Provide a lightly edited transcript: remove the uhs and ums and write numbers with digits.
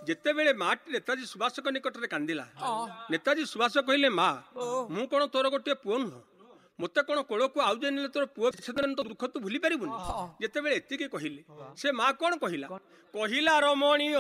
ଯେତେବେଳେ ମାଟି ନେତାଜୀ ସୁଭାଷଙ୍କ ନିକଟରେ କାନ୍ଦିଲା, ନେତାଜୀ ସୁଭାଷ କହିଲେ, ମା ମୁଁ କଣ ତୋର ଗୋଟିଏ ପୁଅ ନୁହଁ? ମତେ କଣ କୋଳକୁ ଆଉଜେଇ ନେଲେ ତୋର ପୁଅ ସେଦିନ ତ ଦୁଃଖ ତୁ ଭୁଲି ପାରିବୁନି? ଯେତେବେଳେ ଏତିକି କହିଲେ, ସେ ମା କଣ କହିଲା? କହିଲା ରମଣୀ